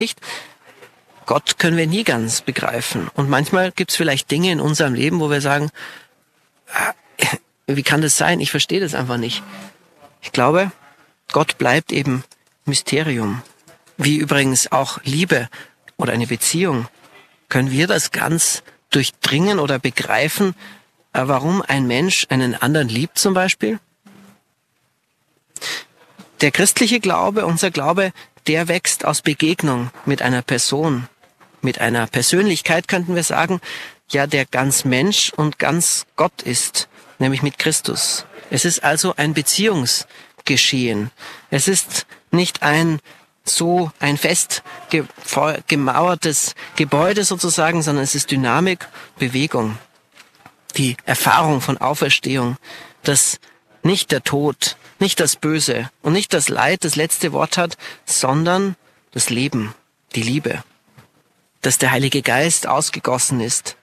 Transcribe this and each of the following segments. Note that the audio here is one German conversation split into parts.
nicht. Gott können wir nie ganz begreifen. Und manchmal gibt es vielleicht Dinge in unserem Leben, wo wir sagen, wie kann das sein? Ich verstehe das einfach nicht. Ich glaube, Gott bleibt eben Mysterium. Wie übrigens auch Liebe oder eine Beziehung. Können wir das ganz durchdringen oder begreifen, warum ein Mensch einen anderen liebt zum Beispiel? Der christliche Glaube, unser Glaube, der wächst aus Begegnung mit einer Person, mit einer Persönlichkeit, könnten wir sagen, ja, der ganz Mensch und ganz Gott ist, nämlich mit Christus. Es ist also ein Beziehungsgeschehen. Es ist nicht ein fest gemauertes Gebäude sozusagen, sondern es ist Dynamik, Bewegung. Die Erfahrung von Auferstehung, dass nicht der Tod, nicht das Böse und nicht das Leid das letzte Wort hat, sondern das Leben, die Liebe. Dass der Heilige Geist ausgegossen ist.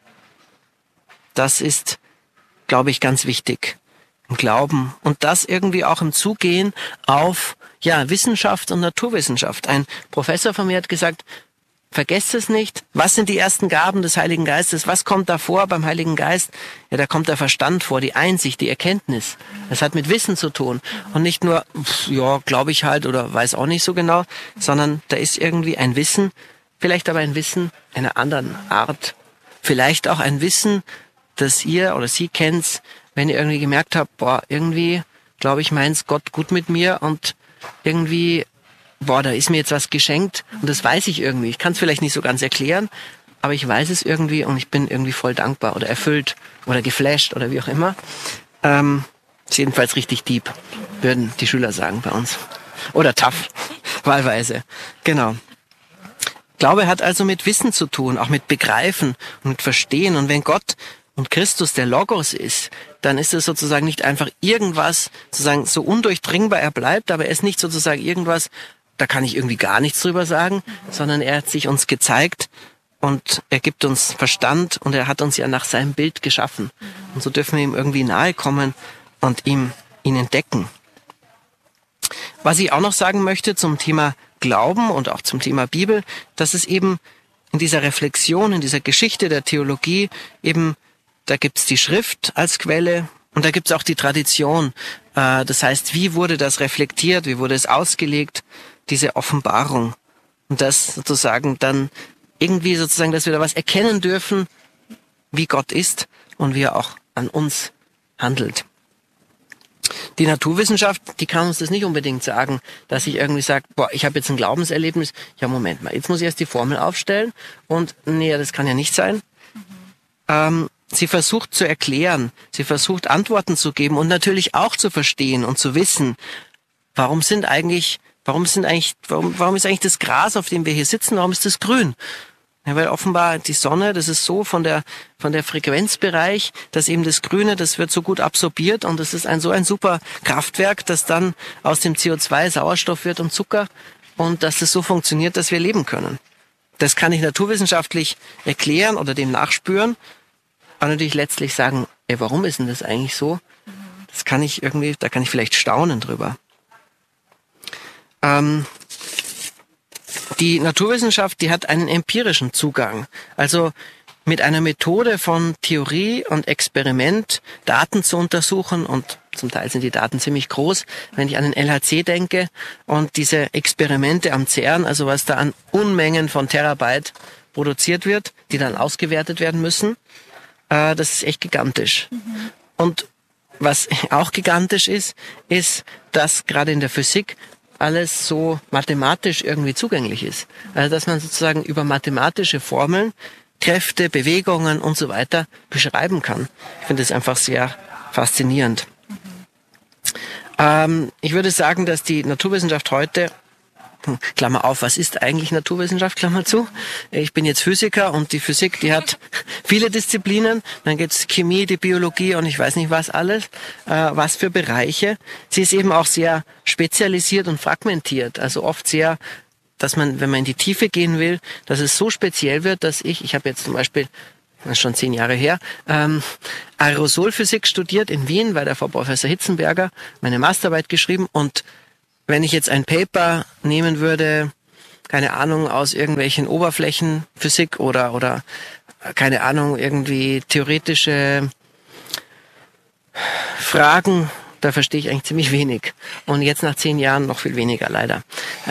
Das ist, glaube ich, ganz wichtig im Glauben. Und das irgendwie auch im Zugehen auf Wissenschaft und Naturwissenschaft. Ein Professor von mir hat gesagt, vergesst es nicht. Was sind die ersten Gaben des Heiligen Geistes? Was kommt da vor beim Heiligen Geist? Ja, da kommt der Verstand vor, die Einsicht, die Erkenntnis. Das hat mit Wissen zu tun. Und nicht nur, glaube ich halt oder weiß auch nicht so genau, sondern da ist irgendwie ein Wissen, vielleicht aber ein Wissen einer anderen Art. Vielleicht auch ein Wissen, das ihr oder sie kennt, wenn ihr irgendwie gemerkt habt, irgendwie, glaube ich, meint's Gott gut mit mir und irgendwie da ist mir jetzt was geschenkt und das weiß ich irgendwie. Ich kann es vielleicht nicht so ganz erklären, aber ich weiß es irgendwie und ich bin irgendwie voll dankbar oder erfüllt oder geflasht oder wie auch immer. Ist jedenfalls richtig deep, würden die Schüler sagen bei uns. Oder tough, wahlweise. Genau. Glaube hat also mit Wissen zu tun, auch mit Begreifen und mit Verstehen. Und wenn Gott und Christus der Logos ist, dann ist es sozusagen nicht einfach irgendwas, sozusagen so undurchdringbar er bleibt, aber er ist nicht sozusagen irgendwas, da kann ich irgendwie gar nichts drüber sagen, sondern er hat sich uns gezeigt und er gibt uns Verstand und er hat uns ja nach seinem Bild geschaffen. Und so dürfen wir ihm irgendwie nahe kommen und ihn entdecken. Was ich auch noch sagen möchte zum Thema Glauben und auch zum Thema Bibel, dass es eben in dieser Reflexion, in dieser Geschichte der Theologie eben, da gibt's die Schrift als Quelle und da gibt's auch die Tradition. Das heißt, wie wurde das reflektiert, wie wurde es ausgelegt, diese Offenbarung. Und das sozusagen dann irgendwie sozusagen, dass wir da was erkennen dürfen, wie Gott ist und wie er auch an uns handelt. Die Naturwissenschaft, die kann uns das nicht unbedingt sagen, dass ich irgendwie sage, ich habe jetzt ein Glaubenserlebnis. Ja, Moment mal, jetzt muss ich erst die Formel aufstellen und nee, das kann ja nicht sein. Sie versucht zu erklären, sie versucht Antworten zu geben und natürlich auch zu verstehen und zu wissen, warum ist eigentlich das Gras, auf dem wir hier sitzen, warum ist das grün? Ja, weil offenbar die Sonne, das ist so von der Frequenzbereich, dass eben das Grüne, das wird so gut absorbiert und das ist so ein super Kraftwerk, dass dann aus dem CO2 Sauerstoff wird und Zucker und dass das so funktioniert, dass wir leben können. Das kann ich naturwissenschaftlich erklären oder dem nachspüren, aber natürlich letztlich sagen, warum ist denn das eigentlich so? Da kann ich vielleicht staunen drüber. Die Naturwissenschaft, die hat einen empirischen Zugang. Also mit einer Methode von Theorie und Experiment Daten zu untersuchen und zum Teil sind die Daten ziemlich groß, wenn ich an den LHC denke und diese Experimente am CERN, also was da an Unmengen von Terabyte produziert wird, die dann ausgewertet werden müssen, das ist echt gigantisch. Und was auch gigantisch ist, dass gerade in der Physik alles so mathematisch irgendwie zugänglich ist. Also dass man sozusagen über mathematische Formeln Kräfte, Bewegungen und so weiter beschreiben kann. Ich finde das einfach sehr faszinierend. Ich würde sagen, dass die Naturwissenschaft heute, Klammer auf, was ist eigentlich Naturwissenschaft, Klammer zu? Ich bin jetzt Physiker und die Physik, die hat viele Disziplinen. Dann gibt's Chemie, die Biologie und ich weiß nicht was alles, was für Bereiche. Sie ist eben auch sehr spezialisiert und fragmentiert. Also oft sehr, dass man, wenn man in die Tiefe gehen will, dass es so speziell wird, dass ich habe jetzt zum Beispiel, das ist schon 10 Jahre her, Aerosolphysik studiert in Wien bei der Frau Professor Hitzenberger, meine Masterarbeit geschrieben und wenn ich jetzt ein Paper nehmen würde, keine Ahnung, aus irgendwelchen Oberflächenphysik oder keine Ahnung, irgendwie theoretische Fragen, da verstehe ich eigentlich ziemlich wenig. Und jetzt nach 10 Jahren noch viel weniger, leider.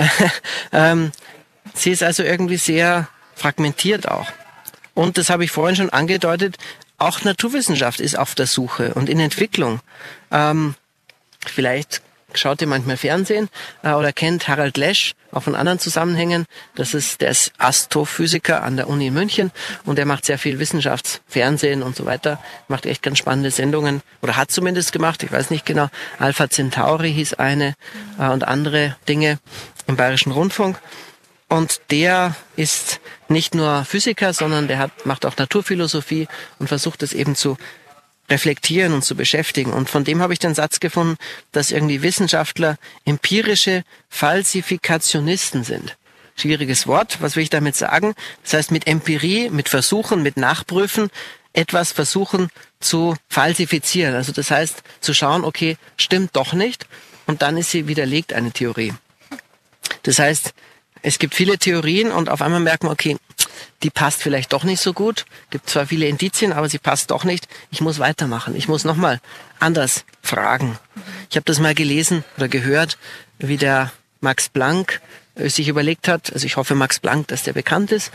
Sie ist also irgendwie sehr fragmentiert auch. Und das habe ich vorhin schon angedeutet, auch Naturwissenschaft ist auf der Suche und in Entwicklung. Vielleicht schaut ihr manchmal Fernsehen oder kennt Harald Lesch, auch von anderen Zusammenhängen. Der ist Astrophysiker an der Uni in München und der macht sehr viel Wissenschaftsfernsehen und so weiter. Macht echt ganz spannende Sendungen oder hat zumindest gemacht, ich weiß nicht genau. Alpha Centauri hieß eine und andere Dinge im Bayerischen Rundfunk. Und der ist nicht nur Physiker, sondern macht auch Naturphilosophie und versucht es eben zu reflektieren und zu beschäftigen. Und von dem habe ich den Satz gefunden, dass irgendwie Wissenschaftler empirische Falsifikationisten sind. Schwieriges Wort, was will ich damit sagen? Das heißt, mit Empirie, mit Versuchen, mit Nachprüfen, etwas versuchen zu falsifizieren. Also das heißt, zu schauen, okay, stimmt doch nicht, und dann ist sie widerlegt, eine Theorie. Das heißt, es gibt viele Theorien und auf einmal merkt man, okay, die passt vielleicht doch nicht so gut. Gibt zwar viele Indizien, aber sie passt doch nicht. Ich muss weitermachen. Ich muss nochmal anders fragen. Ich habe das mal gelesen oder gehört, wie der Max Planck sich überlegt hat, also ich hoffe Max Planck, dass der bekannt ist,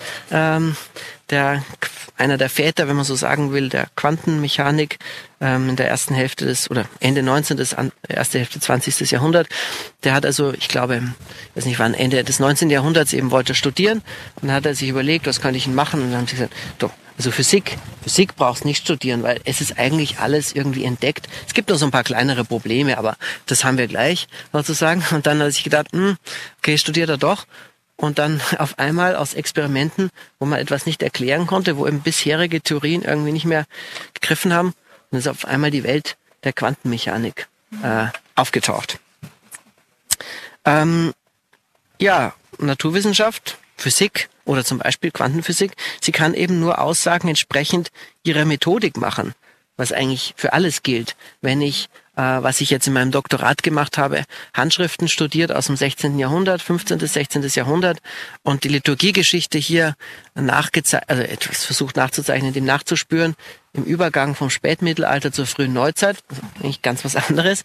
einer der Väter, wenn man so sagen will, der Quantenmechanik in der ersten Hälfte oder Ende 19., erste Hälfte 20. Jahrhundert. Der hat also, ich glaube, ich weiß nicht wann, Ende des 19. Jahrhunderts eben wollte studieren und dann hat er sich überlegt, was könnte ich denn machen, und dann haben sie gesagt, doch, also Physik brauchst nicht studieren, weil es ist eigentlich alles irgendwie entdeckt. Es gibt noch so ein paar kleinere Probleme, aber das haben wir gleich sozusagen. Und dann hat er sich gedacht, okay, studiert er doch. Und dann auf einmal aus Experimenten, wo man etwas nicht erklären konnte, wo eben bisherige Theorien irgendwie nicht mehr gegriffen haben, und ist auf einmal die Welt der Quantenmechanik aufgetaucht. Naturwissenschaft, Physik oder zum Beispiel Quantenphysik, sie kann eben nur Aussagen entsprechend ihrer Methodik machen, was eigentlich für alles gilt. Wenn ich, was ich jetzt in meinem Doktorat gemacht habe, Handschriften studiert aus dem 16. Jahrhundert, 15. bis 16. Jahrhundert und die Liturgiegeschichte hier etwas versucht nachzuzeichnen, dem nachzuspüren, im Übergang vom Spätmittelalter zur frühen Neuzeit, also eigentlich ganz was anderes,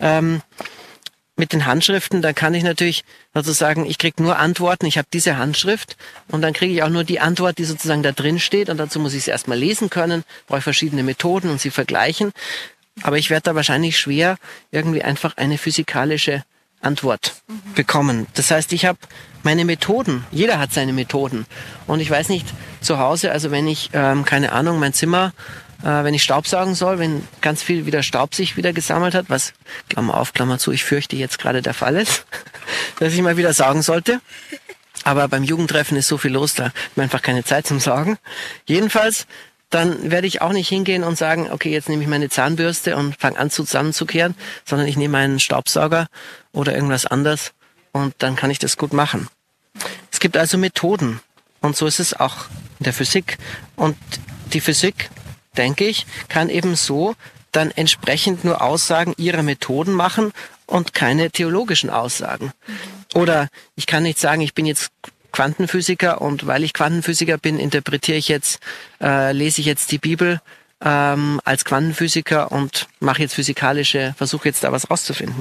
mit den Handschriften, da kann ich natürlich sozusagen, ich kriege nur Antworten, ich habe diese Handschrift und dann kriege ich auch nur die Antwort, die sozusagen da drin steht, und dazu muss ich sie erstmal lesen können, brauche ich verschiedene Methoden und sie vergleichen. Aber ich werde da wahrscheinlich schwer irgendwie einfach eine physikalische Antwort bekommen. Das heißt, ich habe meine Methoden, jeder hat seine Methoden, und ich weiß nicht, zu Hause, also wenn ich, keine Ahnung, mein Zimmer, wenn ich Staubsaugen soll, wenn ganz viel wieder Staub sich wieder gesammelt hat, was, Klammer auf, Klammer zu, ich fürchte jetzt gerade der Fall ist, dass ich mal wieder saugen sollte. Aber beim Jugendtreffen ist so viel los, da habe ich einfach keine Zeit zum Saugen. Jedenfalls, dann werde ich auch nicht hingehen und sagen, okay, jetzt nehme ich meine Zahnbürste und fange an zusammenzukehren, sondern ich nehme meinen Staubsauger oder irgendwas anderes und dann kann ich das gut machen. Es gibt also Methoden und so ist es auch in der Physik. Und die Physik, denke ich, kann eben so dann entsprechend nur Aussagen ihrer Methoden machen und keine theologischen Aussagen. Oder ich kann nicht sagen, ich bin jetzt Quantenphysiker und weil ich Quantenphysiker bin, lese ich jetzt die Bibel als Quantenphysiker und versuche jetzt da was rauszufinden.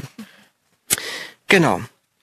Genau.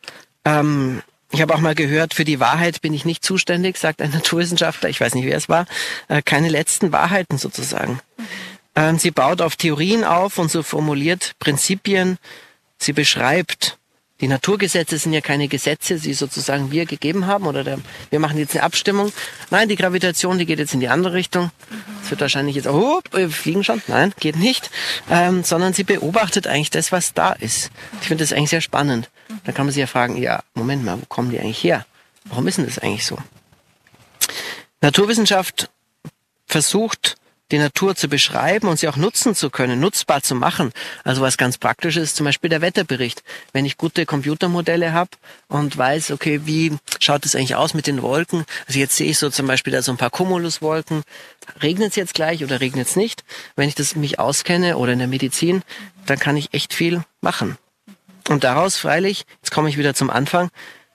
Ich habe auch mal gehört, für die Wahrheit bin ich nicht zuständig, sagt ein Naturwissenschaftler, ich weiß nicht, wer es war, keine letzten Wahrheiten sozusagen. Sie baut auf Theorien auf und so formuliert Prinzipien. Sie beschreibt, die Naturgesetze sind ja keine Gesetze, die sozusagen wir gegeben haben oder wir machen jetzt eine Abstimmung. Nein, die Gravitation, die geht jetzt in die andere Richtung. Es wird wahrscheinlich jetzt, wir fliegen schon. Nein, geht nicht. Sondern sie beobachtet eigentlich das, was da ist. Ich finde das eigentlich sehr spannend. Da kann man sich ja fragen, ja, Moment mal, wo kommen die eigentlich her? Warum ist denn das eigentlich so? Naturwissenschaft versucht, die Natur zu beschreiben und sie auch nutzen zu können, nutzbar zu machen. Also was ganz Praktisches ist zum Beispiel der Wetterbericht. Wenn ich gute Computermodelle habe und weiß, okay, wie schaut es eigentlich aus mit den Wolken? Also jetzt sehe ich so zum Beispiel da so ein paar Cumuluswolken. Regnet es jetzt gleich oder regnet es nicht? Wenn ich das mich auskenne oder in der Medizin, dann kann ich echt viel machen. Und daraus freilich, jetzt komme ich wieder zum Anfang,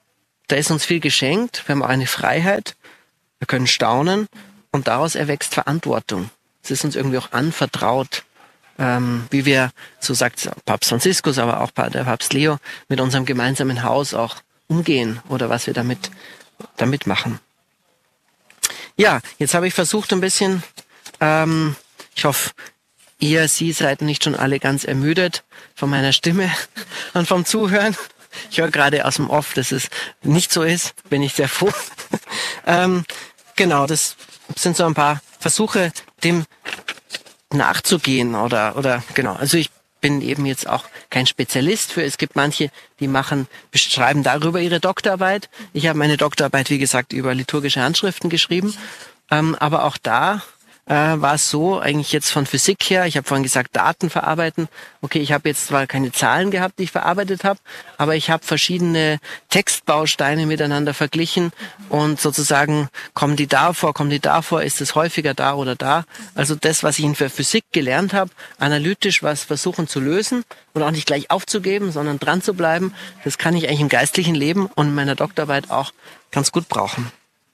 da ist uns viel geschenkt, wir haben auch eine Freiheit, wir können staunen und daraus erwächst Verantwortung. Es ist uns irgendwie auch anvertraut, wie wir, so sagt Papst Franziskus, aber auch der Papst Leo, mit unserem gemeinsamen Haus auch umgehen oder was wir damit machen. Ja, jetzt habe ich versucht ein bisschen, ich hoffe, Sie seid nicht schon alle ganz ermüdet von meiner Stimme und vom Zuhören. Ich höre gerade aus dem Off, dass es nicht so ist, bin ich sehr froh. Genau, das sind so ein paar Versuche, dem nachzugehen oder genau. Also ich bin eben jetzt auch kein Spezialist für. Es gibt manche, die beschreiben darüber ihre Doktorarbeit. Ich habe meine Doktorarbeit, wie gesagt, über liturgische Handschriften geschrieben. Aber auch da war es so, eigentlich jetzt von Physik her, ich habe vorhin gesagt, Daten verarbeiten. Okay, ich habe jetzt zwar keine Zahlen gehabt, die ich verarbeitet habe, aber ich habe verschiedene Textbausteine miteinander verglichen und sozusagen, kommen die da vor, ist es häufiger da oder da? Also das, was ich in der Physik gelernt habe, analytisch was versuchen zu lösen und auch nicht gleich aufzugeben, sondern dran zu bleiben, das kann ich eigentlich im geistlichen Leben und in meiner Doktorarbeit auch ganz gut brauchen.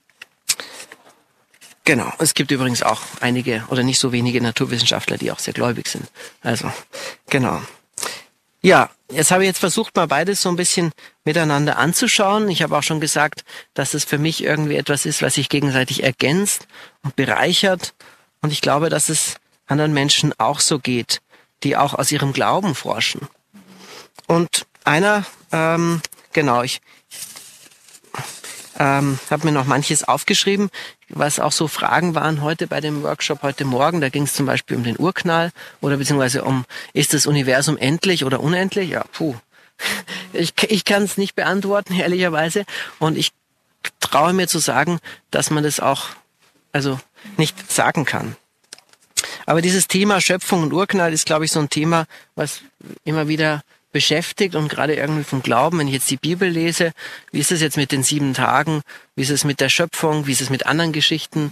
Genau, es gibt übrigens auch einige oder nicht so wenige Naturwissenschaftler, die auch sehr gläubig sind. Also, genau. Ja, jetzt habe ich versucht, mal beides so ein bisschen miteinander anzuschauen. Ich habe auch schon gesagt, dass es für mich irgendwie etwas ist, was sich gegenseitig ergänzt und bereichert. Und ich glaube, dass es anderen Menschen auch so geht, die auch aus ihrem Glauben forschen. Und einer, genau, ich habe mir noch manches aufgeschrieben, was auch so Fragen waren heute bei dem Workshop heute Morgen. Da ging es zum Beispiel um den Urknall oder beziehungsweise ist das Universum endlich oder unendlich? Ja, Ich kann es nicht beantworten, ehrlicherweise. Und ich traue mir zu sagen, dass man das auch nicht sagen kann. Aber dieses Thema Schöpfung und Urknall ist, glaube ich, so ein Thema, was immer wieder beschäftigt und gerade irgendwie vom Glauben, wenn ich jetzt die Bibel lese, wie ist es jetzt mit den 7 Tagen, wie ist es mit der Schöpfung, wie ist es mit anderen Geschichten,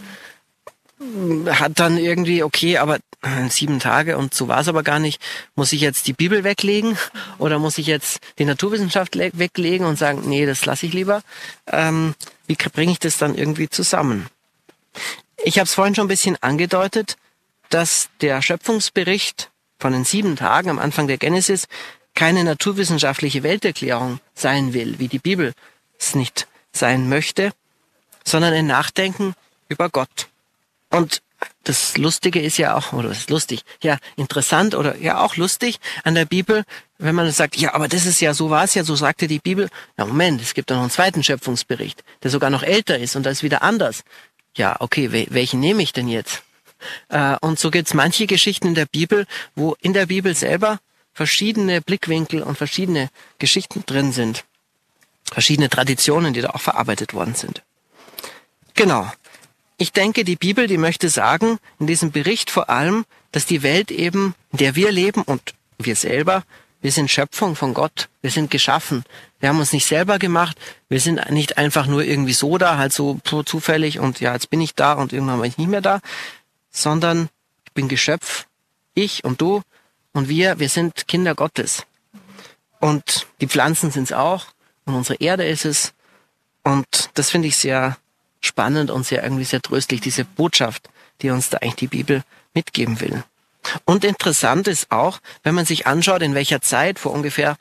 hat dann irgendwie, okay, aber 7 Tage und so war es aber gar nicht, muss ich jetzt die Bibel weglegen oder muss ich jetzt die Naturwissenschaft weglegen und sagen, nee, das lasse ich lieber, wie bringe ich das dann irgendwie zusammen? Ich habe es vorhin schon ein bisschen angedeutet, dass der Schöpfungsbericht von den 7 Tagen am Anfang der Genesis keine naturwissenschaftliche Welterklärung sein will, wie die Bibel es nicht sein möchte, sondern ein Nachdenken über Gott. Und das Lustige ist ja auch, oder das ist lustig, ja, interessant oder ja auch lustig an der Bibel, wenn man sagt, ja, aber das ist ja, so war es ja, so sagte die Bibel. Ja, Moment, es gibt doch noch einen zweiten Schöpfungsbericht, der sogar noch älter ist und da ist wieder anders. Ja, okay, welchen nehme ich denn jetzt? Und so gibt es manche Geschichten in der Bibel, wo in der Bibel selber verschiedene Blickwinkel und verschiedene Geschichten drin sind. Verschiedene Traditionen, die da auch verarbeitet worden sind. Genau. Ich denke, die Bibel, die möchte sagen, in diesem Bericht vor allem, dass die Welt eben, in der wir leben und wir selber, wir sind Schöpfung von Gott. Wir sind geschaffen. Wir haben uns nicht selber gemacht. Wir sind nicht einfach nur irgendwie so da, halt so zufällig und ja, jetzt bin ich da und irgendwann bin ich nicht mehr da, sondern ich bin Geschöpf, ich und du und wir sind Kinder Gottes. Und die Pflanzen sind es auch und unsere Erde ist es. Und das finde ich sehr spannend und irgendwie sehr tröstlich, diese Botschaft, die uns da eigentlich die Bibel mitgeben will. Und interessant ist auch, wenn man sich anschaut, in welcher Zeit, vor ungefähr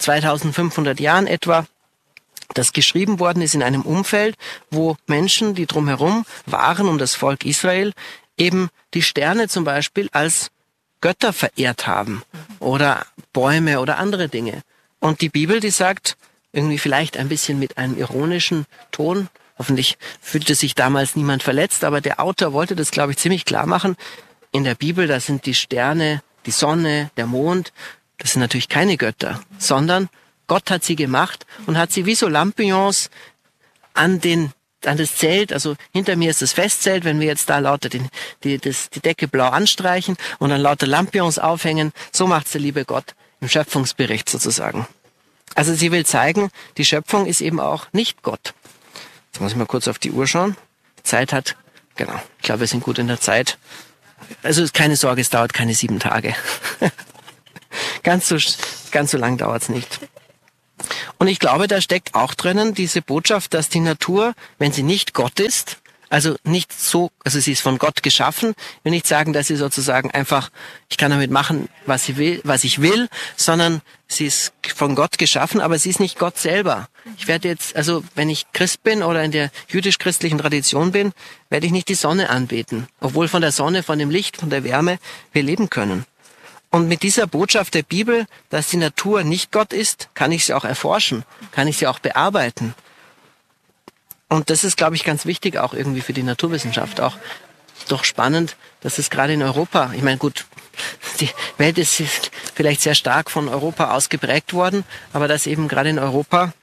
2500 Jahren etwa, das geschrieben worden ist in einem Umfeld, wo Menschen, die drumherum waren, um das Volk Israel, eben die Sterne zum Beispiel als Götter verehrt haben oder Bäume oder andere Dinge. Und die Bibel, die sagt, irgendwie vielleicht ein bisschen mit einem ironischen Ton, hoffentlich fühlte sich damals niemand verletzt, aber der Autor wollte das, glaube ich, ziemlich klar machen. In der Bibel, da sind die Sterne, die Sonne, der Mond, das sind natürlich keine Götter, sondern Gott hat sie gemacht und hat sie wie so Lampions an das Zelt, also hinter mir ist das Festzelt, wenn wir jetzt da lauter die Decke blau anstreichen und dann lauter Lampions aufhängen, so macht's der liebe Gott im Schöpfungsbericht sozusagen. Also sie will zeigen, die Schöpfung ist eben auch nicht Gott. Jetzt muss ich mal kurz auf die Uhr schauen. Zeit hat, genau, ich glaube, wir sind gut in der Zeit. Also keine Sorge, es dauert keine 7 Tage. Ganz so lang dauert's nicht. Und ich glaube, da steckt auch drinnen diese Botschaft, dass die Natur, wenn sie nicht Gott ist, also nicht so, also sie ist von Gott geschaffen, ich will nicht sagen, dass sie sozusagen einfach, ich kann damit machen, was ich will, sondern sie ist von Gott geschaffen, aber sie ist nicht Gott selber. Ich werde jetzt, also wenn ich Christ bin oder in der jüdisch-christlichen Tradition bin, werde ich nicht die Sonne anbeten, obwohl von der Sonne, von dem Licht, von der Wärme wir leben können. Und mit dieser Botschaft der Bibel, dass die Natur nicht Gott ist, kann ich sie auch erforschen, kann ich sie auch bearbeiten. Und das ist, glaube ich, ganz wichtig auch irgendwie für die Naturwissenschaft. Auch doch spannend, dass es gerade in Europa, ich meine gut, die Welt ist vielleicht sehr stark von Europa aus geprägt worden, aber dass eben gerade in Europa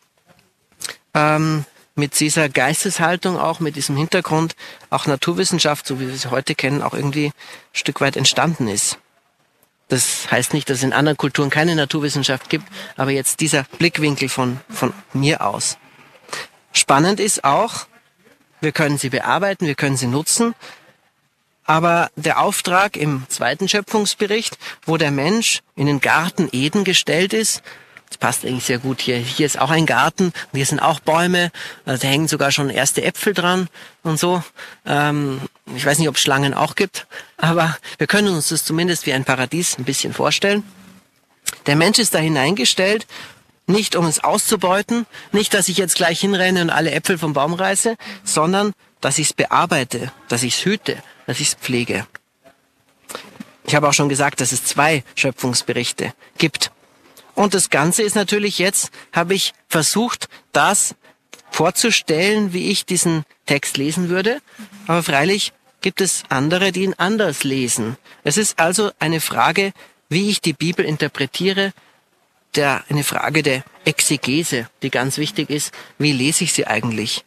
mit dieser Geisteshaltung auch, mit diesem Hintergrund, auch Naturwissenschaft, so wie wir sie heute kennen, auch irgendwie ein Stück weit entstanden ist. Das heißt nicht, dass es in anderen Kulturen keine Naturwissenschaft gibt, aber jetzt dieser Blickwinkel von mir aus. Spannend ist auch, wir können sie bearbeiten, wir können sie nutzen, aber der Auftrag im zweiten Schöpfungsbericht, wo der Mensch in den Garten Eden gestellt ist, das passt eigentlich sehr gut hier. Hier ist auch ein Garten, und hier sind auch Bäume, also da hängen sogar schon erste Äpfel dran und so. Ich weiß nicht, ob es Schlangen auch gibt, aber wir können uns das zumindest wie ein Paradies ein bisschen vorstellen. Der Mensch ist da hineingestellt, nicht um es auszubeuten, nicht, dass ich jetzt gleich hinrenne und alle Äpfel vom Baum reiße, sondern, dass ich es bearbeite, dass ich es hüte, dass ich es pflege. Ich habe auch schon gesagt, dass es 2 Schöpfungsberichte gibt. Und das Ganze ist natürlich jetzt, habe ich versucht, das vorzustellen, wie ich diesen Text lesen würde. Aber freilich gibt es andere, die ihn anders lesen. Es ist also eine Frage, wie ich die Bibel interpretiere, eine Frage der Exegese, die ganz wichtig ist. Wie lese ich sie eigentlich?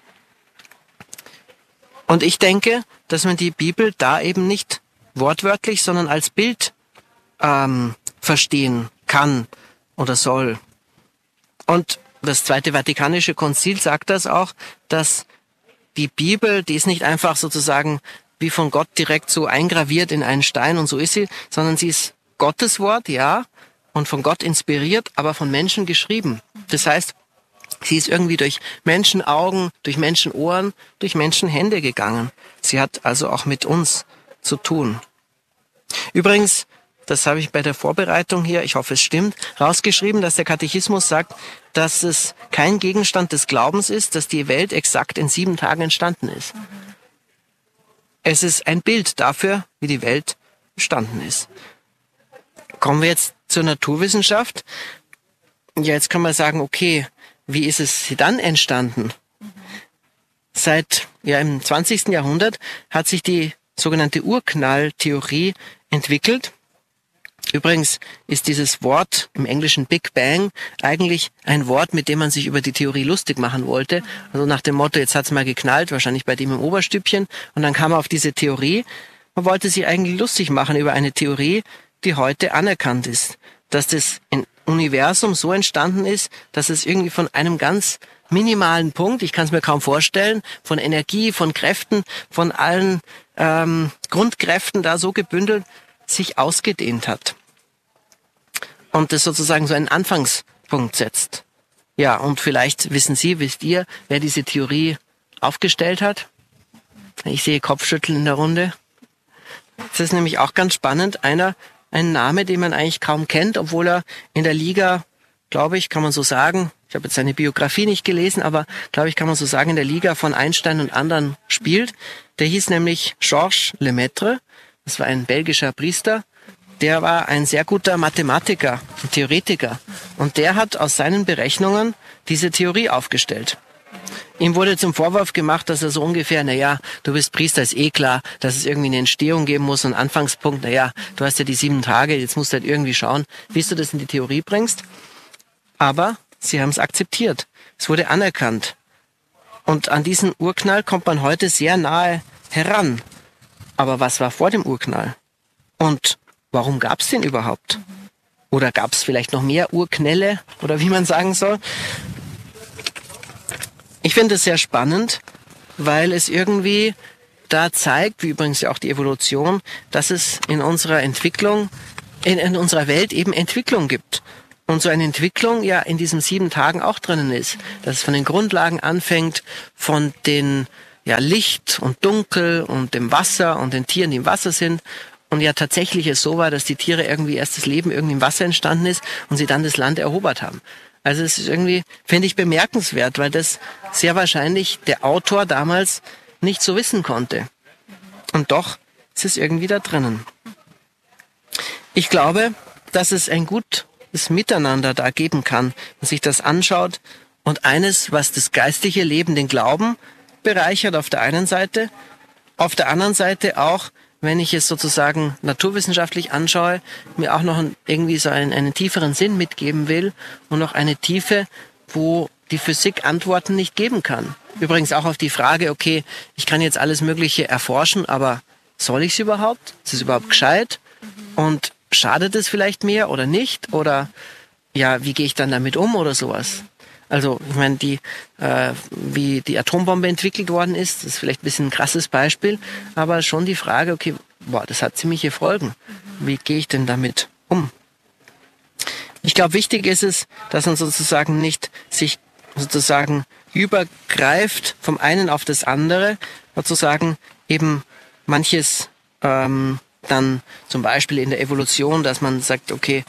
Und ich denke, dass man die Bibel da eben nicht wortwörtlich, sondern als Bild verstehen kann oder soll. Und das Zweite Vatikanische Konzil sagt das auch, dass die Bibel, die ist nicht einfach sozusagen wie von Gott direkt so eingraviert in einen Stein und so ist sie, sondern sie ist Gottes Wort, ja, und von Gott inspiriert, aber von Menschen geschrieben. Das heißt, sie ist irgendwie durch Menschenaugen, durch Menschenohren, durch Menschenhände gegangen. Sie hat also auch mit uns zu tun. Übrigens, das habe ich bei der Vorbereitung hier, ich hoffe es stimmt, rausgeschrieben, dass der Katechismus sagt, dass es kein Gegenstand des Glaubens ist, dass die Welt exakt in 7 Tagen entstanden ist. Es ist ein Bild dafür, wie die Welt entstanden ist. Kommen wir jetzt zur Naturwissenschaft. Ja, jetzt kann man sagen, okay, wie ist es dann entstanden? Im 20. Jahrhundert hat sich die sogenannte Urknalltheorie entwickelt. Übrigens ist dieses Wort im Englischen Big Bang eigentlich ein Wort, mit dem man sich über die Theorie lustig machen wollte. Also nach dem Motto, jetzt hat's mal geknallt, wahrscheinlich bei dem im Oberstübchen. Und dann kam man auf diese Theorie. Man wollte sich eigentlich lustig machen über eine Theorie, die heute anerkannt ist. Dass das Universum so entstanden ist, dass es irgendwie von einem ganz minimalen Punkt, ich kann es mir kaum vorstellen, von Energie, von Kräften, von allen Grundkräften da so gebündelt, sich ausgedehnt hat. Und das sozusagen so einen Anfangspunkt setzt. Ja, und vielleicht wisst ihr, wer diese Theorie aufgestellt hat? Ich sehe Kopfschütteln in der Runde. Das ist nämlich auch ganz spannend. Ein Name, den man eigentlich kaum kennt, obwohl er in der Liga, glaube ich, kann man so sagen, ich habe jetzt seine Biografie nicht gelesen, aber glaube ich, kann man so sagen, in der Liga von Einstein und anderen spielt. Der hieß nämlich Georges Lemaitre. Das war ein belgischer Priester. Der war ein sehr guter Mathematiker und Theoretiker. Und der hat aus seinen Berechnungen diese Theorie aufgestellt. Ihm wurde zum Vorwurf gemacht, dass er so ungefähr, du bist Priester, ist eh klar, dass es irgendwie eine Entstehung geben muss, einen Anfangspunkt, du hast ja die 7 Tage, jetzt musst du halt irgendwie schauen, wie du das in die Theorie bringst. Aber sie haben es akzeptiert. Es wurde anerkannt. Und an diesen Urknall kommt man heute sehr nahe heran. Aber was war vor dem Urknall? Und warum gab es den überhaupt? Oder gab es vielleicht noch mehr Urknälle? Oder wie man sagen soll? Ich finde es sehr spannend, weil es irgendwie da zeigt, wie übrigens ja auch die Evolution, dass es in unserer Entwicklung, in unserer Welt eben Entwicklung gibt. Und so eine Entwicklung ja in diesen 7 Tagen auch drinnen ist. Dass es von den Grundlagen anfängt, von den Licht und Dunkel und dem Wasser und den Tieren, die im Wasser sind. Und ja tatsächlich es so war, dass die Tiere irgendwie erst das Leben irgendwie im Wasser entstanden ist und sie dann das Land erobert haben. Also es ist irgendwie, finde ich, bemerkenswert, weil das sehr wahrscheinlich der Autor damals nicht so wissen konnte. Und doch ist es irgendwie da drinnen. Ich glaube, dass es ein gutes Miteinander da geben kann, wenn man sich das anschaut. Und eines, was das geistliche Leben, den Glauben bereichert auf der einen Seite, auf der anderen Seite auch, wenn ich es sozusagen naturwissenschaftlich anschaue, mir auch noch irgendwie so einen tieferen Sinn mitgeben will und noch eine Tiefe, wo die Physik Antworten nicht geben kann. Übrigens auch auf die Frage, okay, ich kann jetzt alles Mögliche erforschen, aber soll ich es überhaupt? Ist es überhaupt gescheit? Und schadet es vielleicht mir oder nicht? Oder ja, wie gehe ich dann damit um oder sowas? Also ich meine, wie die Atombombe entwickelt worden ist, ist vielleicht ein bisschen ein krasses Beispiel, aber schon die Frage, okay, das hat ziemliche Folgen. Wie gehe ich denn damit um? Ich glaube, wichtig ist es, dass man sozusagen nicht sich sozusagen übergreift vom einen auf das andere, sozusagen eben manches dann zum Beispiel in der Evolution, dass man sagt, okay,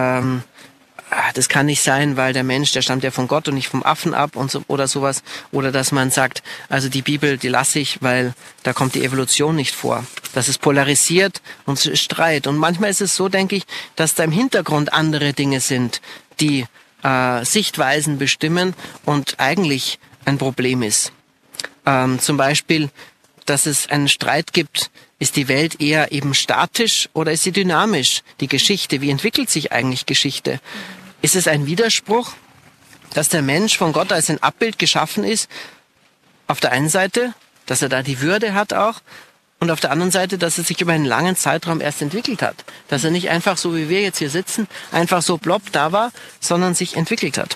das kann nicht sein, weil der Mensch, der stammt ja von Gott und nicht vom Affen ab und so, oder sowas. Oder dass man sagt, also die Bibel, die lasse ich, weil da kommt die Evolution nicht vor. Das ist polarisiert und es ist Streit. Und manchmal ist es so, denke ich, dass da im Hintergrund andere Dinge sind, die Sichtweisen bestimmen und eigentlich ein Problem ist. Zum Beispiel, dass es einen Streit gibt, ist die Welt eher eben statisch oder ist sie dynamisch? Die Geschichte, wie entwickelt sich eigentlich Geschichte? Ist es ein Widerspruch, dass der Mensch von Gott als ein Abbild geschaffen ist? Auf der einen Seite, dass er da die Würde hat auch, und auf der anderen Seite, dass er sich über einen langen Zeitraum erst entwickelt hat. Dass er nicht einfach so, wie wir jetzt hier sitzen, einfach so plopp da war, sondern sich entwickelt hat.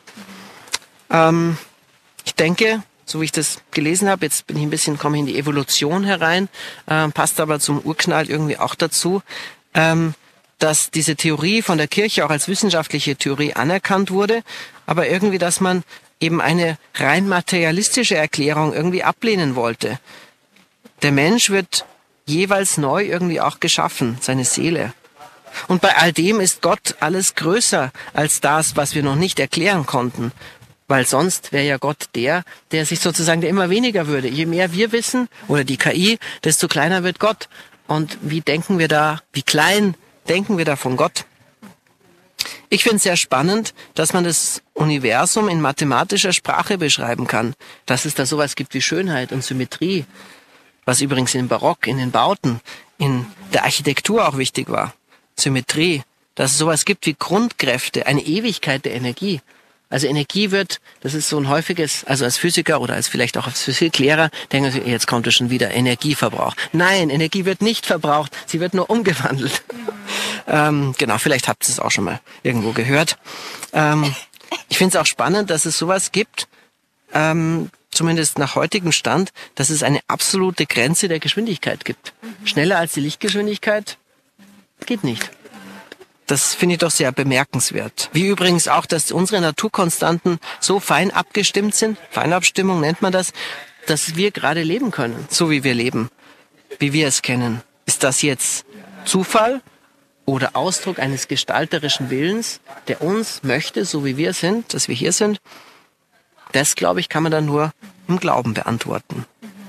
Ich denke, so wie ich das gelesen habe, jetzt komme ich in die Evolution herein, passt aber zum Urknall irgendwie auch dazu, dass diese Theorie von der Kirche auch als wissenschaftliche Theorie anerkannt wurde, aber irgendwie, dass man eben eine rein materialistische Erklärung irgendwie ablehnen wollte. Der Mensch wird jeweils neu irgendwie auch geschaffen, seine Seele. Und bei all dem ist Gott alles größer als das, was wir noch nicht erklären konnten. Weil sonst wäre ja Gott der sich sozusagen, der immer weniger würde. Je mehr wir wissen, oder die KI, desto kleiner wird Gott. Und wie klein denken wir da von Gott? Ich finde es sehr spannend, dass man das Universum in mathematischer Sprache beschreiben kann. Dass es da sowas gibt wie Schönheit und Symmetrie. Was übrigens im Barock, in den Bauten, in der Architektur auch wichtig war. Symmetrie. Dass es sowas gibt wie Grundkräfte, eine Ewigkeit der Energie. Also Energie das ist so ein häufiges, also als Physiker oder als vielleicht auch als Physiklehrer, denken Sie, jetzt kommt es schon wieder, Energieverbrauch. Nein, Energie wird nicht verbraucht, sie wird nur umgewandelt. Genau, vielleicht habt ihr es auch schon mal irgendwo gehört. Ich finde es auch spannend, dass es sowas gibt, zumindest nach heutigem Stand, dass es eine absolute Grenze der Geschwindigkeit gibt. Schneller als die Lichtgeschwindigkeit geht nicht. Das finde ich doch sehr bemerkenswert. Wie übrigens auch, dass unsere Naturkonstanten so fein abgestimmt sind, Feinabstimmung nennt man das, dass wir gerade leben können, so wie wir leben, wie wir es kennen. Ist das jetzt Zufall oder Ausdruck eines gestalterischen Willens, der uns möchte, so wie wir sind, dass wir hier sind? Das, glaube ich, kann man dann nur im Glauben beantworten.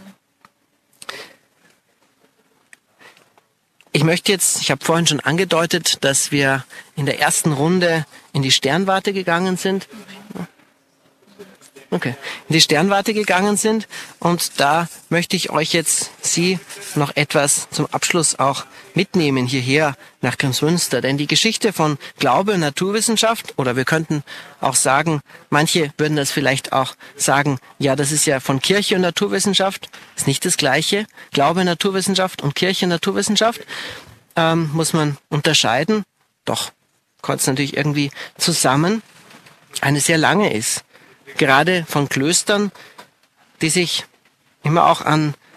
Ich habe vorhin schon angedeutet, dass wir in der ersten Runde in die Sternwarte gegangen sind. Okay, in die Sternwarte gegangen sind und da möchte ich euch jetzt noch etwas zum Abschluss auch mitnehmen hierher nach Grimsmünster. Denn die Geschichte von Glaube und Naturwissenschaft, oder wir könnten auch sagen, manche würden das vielleicht auch sagen, ja, das ist ja von Kirche und Naturwissenschaft, ist nicht das Gleiche. Glaube, Naturwissenschaft und Kirche, Naturwissenschaft muss man unterscheiden, doch kommt es natürlich irgendwie zusammen, eine sehr lange ist. Gerade von Klöstern, die sich immer auch an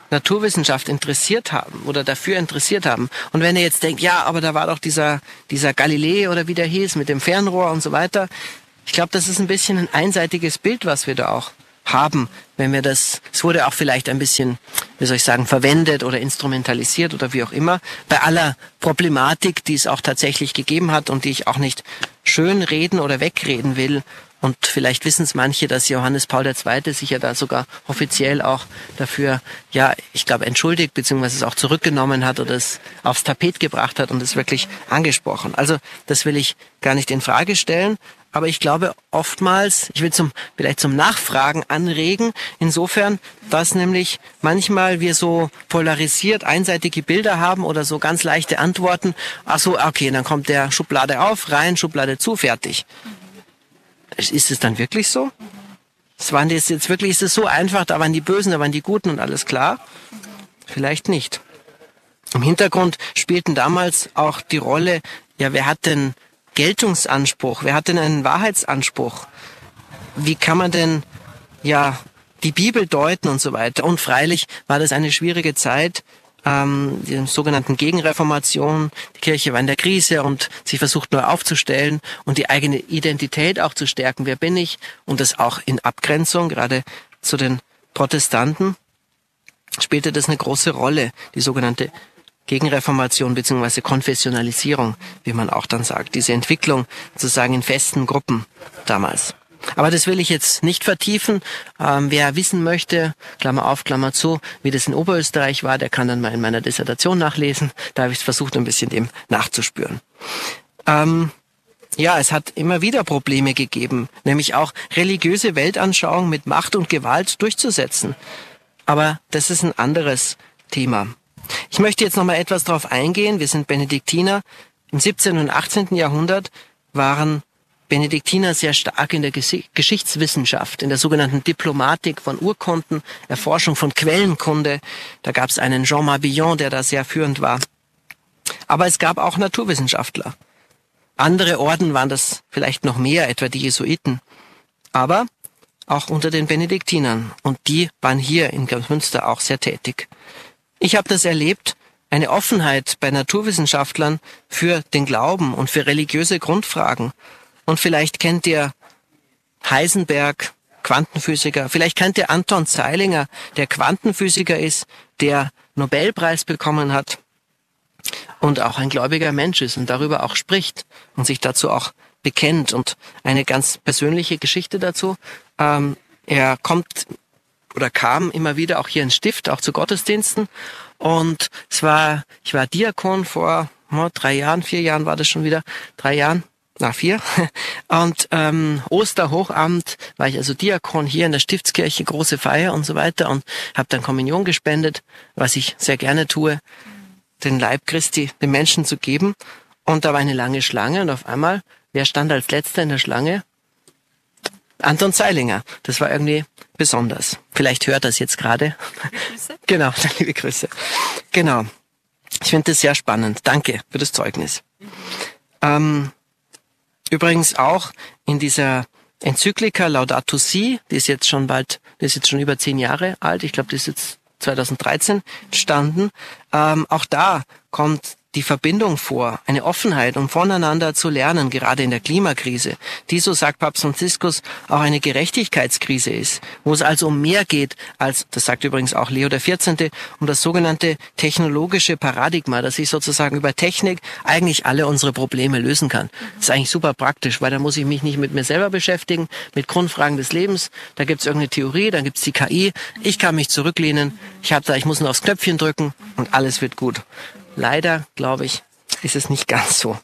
Naturwissenschaft interessiert haben oder dafür interessiert haben. Und wenn ihr jetzt denkt, ja, aber da war doch dieser Galilei oder wie der hieß, mit dem Fernrohr und so weiter. Ich glaube, das ist ein bisschen ein einseitiges Bild, was wir da auch haben, wenn wir es wurde auch vielleicht ein bisschen, wie soll ich sagen, verwendet oder instrumentalisiert oder wie auch immer, bei aller Problematik, die es auch tatsächlich gegeben hat und die ich auch nicht schön reden oder wegreden will. Und vielleicht wissen es manche, dass Johannes Paul II. Sich ja da sogar offiziell auch dafür, ja, ich glaube, entschuldigt, beziehungsweise es auch zurückgenommen hat oder es aufs Tapet gebracht hat und es wirklich angesprochen. Also das will ich gar nicht in Frage stellen. Aber ich glaube oftmals, ich will vielleicht zum Nachfragen anregen, insofern, dass nämlich manchmal wir so polarisiert einseitige Bilder haben oder so ganz leichte Antworten. Ach so, okay, dann kommt der Schublade auf, rein, Schublade zu, fertig. Ist es dann wirklich so? Ist es so einfach, da waren die Bösen, da waren die Guten und alles klar? Vielleicht nicht. Im Hintergrund spielten damals auch die Rolle, ja, wer hat denn Geltungsanspruch? Wer hat denn einen Wahrheitsanspruch? Wie kann man denn, ja, die Bibel deuten und so weiter? Und freilich war das eine schwierige Zeit, die sogenannten Gegenreformation. Die Kirche war in der Krise und sie versucht neu aufzustellen und die eigene Identität auch zu stärken. Wer bin ich? Und das auch in Abgrenzung, gerade zu den Protestanten, spielte das eine große Rolle, die sogenannte Gegenreformation bzw. Konfessionalisierung, wie man auch dann sagt. Diese Entwicklung sozusagen in festen Gruppen damals. Aber das will ich jetzt nicht vertiefen. Wer wissen möchte, Klammer auf, Klammer zu, wie das in Oberösterreich war, der kann dann mal in meiner Dissertation nachlesen. Da habe ich versucht, ein bisschen dem nachzuspüren. Ja, es hat immer wieder Probleme gegeben, nämlich auch religiöse Weltanschauung mit Macht und Gewalt durchzusetzen. Aber das ist ein anderes Thema. Ich möchte jetzt noch mal etwas darauf eingehen. Wir sind Benediktiner. Im 17. und 18. Jahrhundert waren Benediktiner sehr stark in der Geschichtswissenschaft, in der sogenannten Diplomatik von Urkunden, Erforschung von Quellenkunde. Da gab es einen Jean Mabillon, der da sehr führend war. Aber es gab auch Naturwissenschaftler. Andere Orden waren das vielleicht noch mehr, etwa die Jesuiten. Aber auch unter den Benediktinern. Und die waren hier in Münster auch sehr tätig. Ich habe das erlebt, eine Offenheit bei Naturwissenschaftlern für den Glauben und für religiöse Grundfragen. Und vielleicht kennt ihr Heisenberg, Quantenphysiker. Vielleicht kennt ihr Anton Zeilinger, der Quantenphysiker ist, der Nobelpreis bekommen hat und auch ein gläubiger Mensch ist und darüber auch spricht und sich dazu auch bekennt. Und eine ganz persönliche Geschichte dazu. Er kam immer wieder auch hier ins Stift, auch zu Gottesdiensten. Und ich war Diakon vor 3 Jahren, 4 Jahren war das schon wieder, 3 Jahren. 4. Und Osterhochamt war ich also Diakon hier in der Stiftskirche, große Feier und so weiter und habe dann Kommunion gespendet, was ich sehr gerne tue, den Leib Christi den Menschen zu geben. Und da war eine lange Schlange und auf einmal, wer stand als Letzter in der Schlange? Anton Zeilinger. Das war irgendwie besonders. Vielleicht hört das jetzt gerade. Genau, liebe Grüße. Genau. Ich finde das sehr spannend. Danke für das Zeugnis. Übrigens auch in dieser Enzyklika Laudato Si, die ist jetzt schon über 10 Jahre alt, ich glaube, die ist jetzt 2013 entstanden. Auch da kommt die Verbindung vor, eine Offenheit, um voneinander zu lernen, gerade in der Klimakrise, die, so sagt Papst Franziskus, auch eine Gerechtigkeitskrise ist, wo es also um mehr geht als, das sagt übrigens auch Leo XIV., um das sogenannte technologische Paradigma, dass ich sozusagen über Technik eigentlich alle unsere Probleme lösen kann. Das ist eigentlich super praktisch, weil da muss ich mich nicht mit mir selber beschäftigen, mit Grundfragen des Lebens, da gibt's irgendeine Theorie, dann gibt's die KI, ich kann mich zurücklehnen, ich muss nur aufs Knöpfchen drücken und alles wird gut. Leider, glaube ich, ist es nicht ganz so.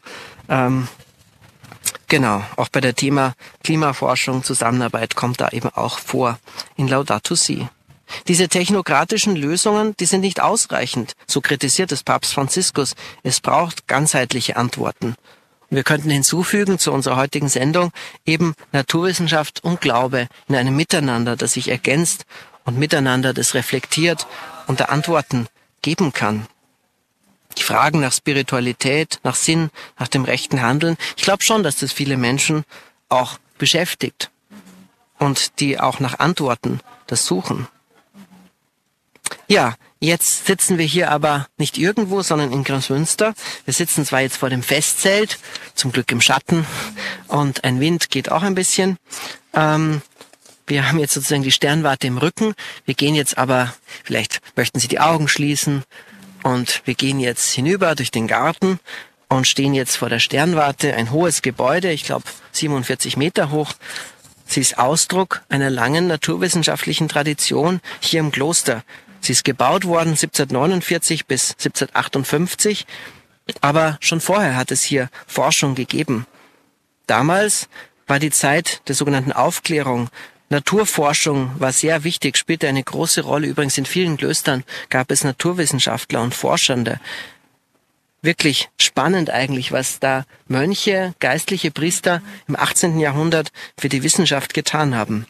Genau, auch bei der Thema Klimaforschung, Zusammenarbeit kommt da eben auch vor in Laudato Si. Diese technokratischen Lösungen, die sind nicht ausreichend, so kritisiert es Papst Franziskus. Es braucht ganzheitliche Antworten. Und wir könnten hinzufügen zu unserer heutigen Sendung eben Naturwissenschaft und Glaube in einem Miteinander, das sich ergänzt und miteinander das reflektiert und da Antworten geben kann. Die Fragen nach Spiritualität, nach Sinn, nach dem rechten Handeln. Ich glaube schon, dass das viele Menschen auch beschäftigt und die auch nach Antworten das suchen. Ja, jetzt sitzen wir hier aber nicht irgendwo, sondern in Großmünster. Wir sitzen zwar jetzt vor dem Festzelt, zum Glück im Schatten, und ein Wind geht auch ein bisschen. Wir haben jetzt sozusagen die Sternwarte im Rücken. Wir gehen jetzt aber, vielleicht möchten Sie die Augen schließen, und wir gehen jetzt hinüber durch den Garten und stehen jetzt vor der Sternwarte, ein hohes Gebäude, ich glaube 47 Meter hoch. Sie ist Ausdruck einer langen naturwissenschaftlichen Tradition hier im Kloster. Sie ist gebaut worden 1749 bis 1758, aber schon vorher hat es hier Forschung gegeben. Damals war die Zeit der sogenannten Aufklärung. Naturforschung war sehr wichtig, spielte eine große Rolle. Übrigens in vielen Klöstern gab es Naturwissenschaftler und Forschende. Wirklich spannend eigentlich, was da Mönche, geistliche Priester im 18. Jahrhundert für die Wissenschaft getan haben.